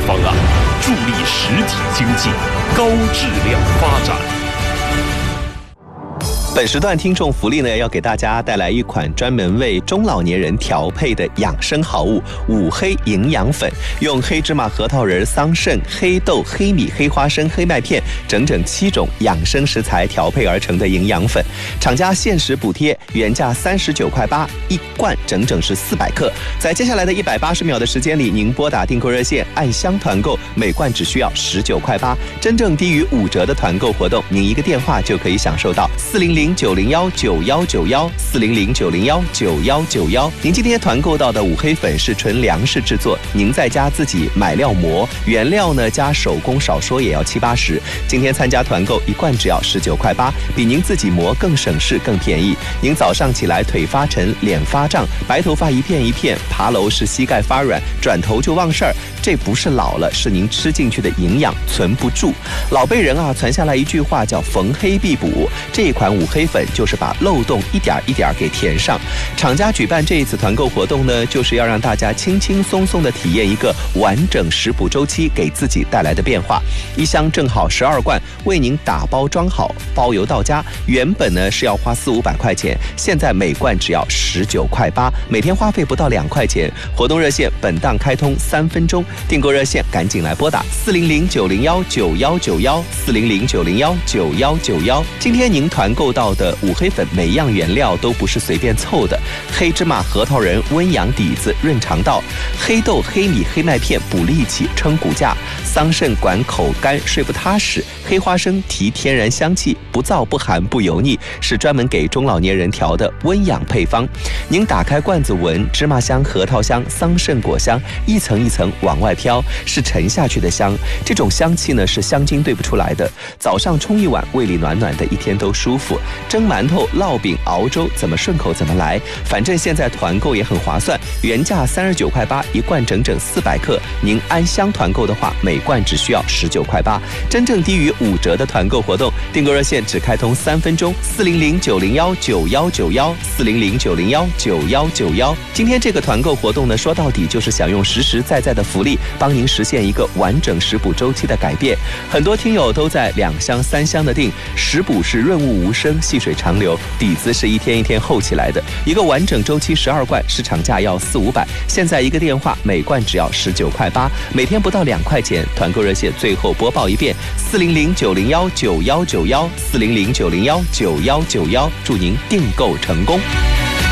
方案，助力实体经济高质量发展。 本时段听众福利呢，要给大家带来一款专门为中老年人调配的养生好物五黑营养粉，用黑芝麻、核桃仁、桑葚、黑豆、黑米、黑花生、黑麦片整整7种养生食材调配而成的营养粉，厂家限时补贴，原价39.8块，一罐整整是400克。在接下来的180秒的时间里，您拨打订购热线按箱团购，每罐只需要19.8块，真正低于5折的团购活动，您一个电话就可以享受到400-901-9191，400-901-9191。您今天团购到的五黑粉是纯粮食制作，您在家自己买料磨，原料呢加手工少说也要70-80。今天参加团购，一罐只要19.8块，比您自己磨更省事更便宜。您早上起来腿发沉、脸发胀、白头发一片一片，爬楼是膝盖发软，转头就忘事儿，这不是老了，是您吃进去的营养存不住。老辈人传下来一句话叫逢黑必补，这一款五黑粉就是把漏洞一点一点给填上。厂家举办这一次团购活动呢，就是要让大家轻轻松松的体验一个完整食补周期给自己带来的变化。一箱正好12罐，为您打包装好，包邮到家。原本呢是要花400-500块钱，现在每罐只要19.8块，每天花费不到2块钱。活动热线本档开通3分钟，订购热线赶紧来拨打400-901-9191，400-901-9191。今天您团购到的五黑粉每样原料都不是随便凑的，黑芝麻、核桃仁温阳底子润肠道，黑豆、黑米、黑麦片补力气撑骨架，桑葚管口干睡不踏实，黑花生提天然香气，不燥不寒不油腻，是专门给中老年人调的温养配方。您打开罐子闻，芝麻香、核桃香、桑葚果香一层一层往外飘，是沉下去的香。这种香气呢是香精兑不出来的，早上冲一碗，胃里暖暖的，一天都舒服。蒸馒头、烙饼、熬粥，怎么顺口怎么来。反正现在团购也很划算，原价39.8块，一罐整整400克。您按箱团购的话，每罐只需要19.8块，真正低于5折的团购活动。订购热线只开通3分钟，400-901-9191，400-901-9191。今天这个团购活动呢，说到底就是想用实实在在的福利，帮您实现一个完整食补周期的改变。很多听友都在2箱、3箱的订，食补是润物无声、细水长流，底子是一天一天厚起来的。一个完整周期12罐，市场价要400-500，现在一个电话，每罐只要19.8块，每天不到2块钱。团购热线最后播报一遍：400-901-9191，400-901-9191。祝您订购成功。